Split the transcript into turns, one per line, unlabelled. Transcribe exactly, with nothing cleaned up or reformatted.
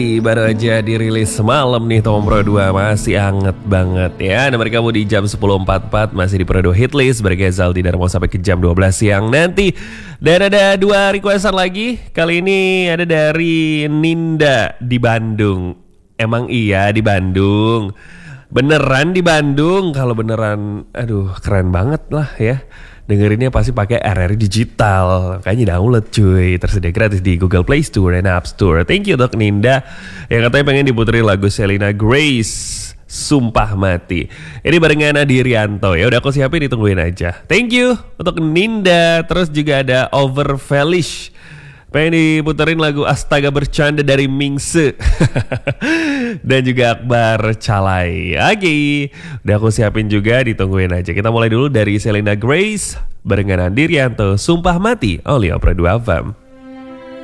Baru aja dirilis semalam nih Tom Pro dua, masih anget banget ya. Dan mereka mau di jam sepuluh empat puluh empat masih di Pro dua Hitlist bergezel tidak mau sampai ke jam dua belas siang nanti. Dan ada dua requestan lagi. Kali ini ada dari Ninda di Bandung. Emang iya di Bandung? Beneran di Bandung? Kalau beneran, aduh keren banget lah ya. Dengerinnya pasti pakai R R Digital. Kayaknya download cuy. Tersedia gratis di Google Play Store dan App Store. Thank you Dok Ninda yang katanya pengen diputerin lagu Selena Grace Sumpah Mati. Ini barengan Adi Rianto. Ya udah aku siapin, ditungguin aja. Thank you untuk Ninda. Terus juga ada Over Felish, pengen diputerin lagu Astaga Bercanda dari Mingse. Dan juga Akbar Calai. Oke, udah aku siapin juga, ditungguin aja. Kita mulai dulu dari Selena Grace barengan Andi Rianto, Sumpah Mati, oleh Opera dua F M.